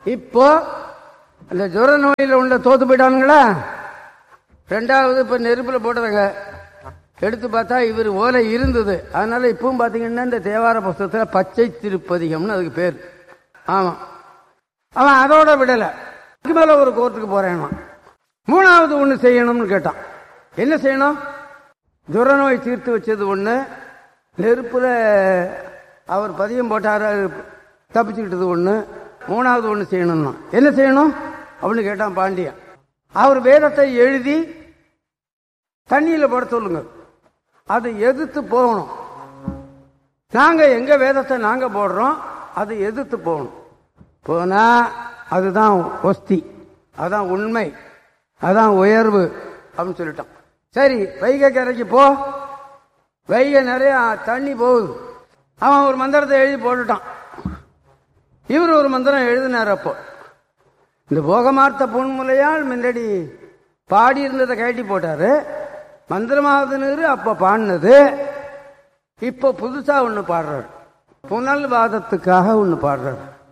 இப்போ அந்த ஜுர நோயில் உள்ள தோத்து போயிட்டானுங்களா. ரெண்டாவது இப்ப நெருப்புல போடுறாங்க, எடுத்து பார்த்தா இவர் ஓலை இருந்தது. அதனால இப்பவும் பாத்தீங்கன்னா இந்த தேவார புஸ்தகத்துல பச்சை திருப்பதிகம்னு அதுக்கு பேர். ஆமா, அவன் அதோட விடல, அதுக்கு மேல ஒரு கோர்ட்டுக்கு போறேன். மூணாவது ஒண்ணு செய்யணும்னு கேட்டான். என்ன செய்யணும்? ஜுர நோய் தீர்த்து வச்சது ஒண்ணு, நெருப்புல அவர் பதியம் போட்டார தப்பிச்சுக்கிட்டது ஒண்ணு, மூணாவது ஒண்ணு செய்யணும்னா என்ன செய்யணும் அப்படின்னு கேட்டான் பாண்டியன். அவர் வேதத்தை எழுதி தண்ணியில போட சொல்லுங்க, அதை எதிர்த்து போகணும். நாங்க எங்க வேதத்தை நாங்க போடுறோம், அதை எதிர்த்து போகணும். போனா அதுதான் ஒஸ்தி, அதான் உண்மை, அதான் உயர்வு அப்படின்னு சொல்லிட்டான். சரி, வைகை கரைக்கு போ. வைகை நிறைய தண்ணி போகுது. அவன் ஒரு மந்திரத்தை எழுதி போட்டுட்டான். இவர் ஒரு மந்திரம் எழுதினார். அப்போ இந்த போகமார்த்த பொன்முலையால் முன்னாடி பாடி இருந்ததை கட்டி போட்டாரு. மந்திரமாவதுன்னு அப்ப பாடினது இப்ப புதுசா ஒண்ணு பாடுறாரு, புனல் வாதத்துக்காக ஒண்ணு பாடுறாரு.